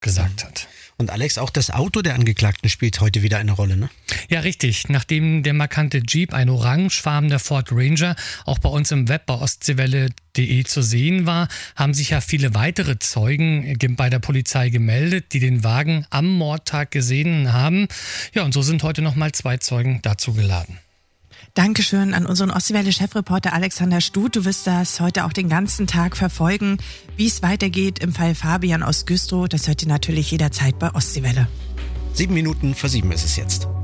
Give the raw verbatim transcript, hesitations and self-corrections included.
gesagt hat. Und Alex, auch das Auto der Angeklagten spielt heute wieder eine Rolle, ne? Ja, richtig. Nachdem der markante Jeep, ein orangefarbener Ford Ranger, auch bei uns im Web bei ostseewelle punkt de zu sehen war, haben sich ja viele weitere Zeugen bei der Polizei gemeldet, die den Wagen am Mordtag gesehen haben. Ja, und so sind heute nochmal zwei Zeugen dazu geladen. Dankeschön an unseren Ostseewelle-Chefreporter Alexander Stut. Du wirst das heute auch den ganzen Tag verfolgen, wie es weitergeht im Fall Fabian aus Güstrow. Das hört ihr natürlich jederzeit bei Ostseewelle. Sieben Minuten vor sieben ist es jetzt.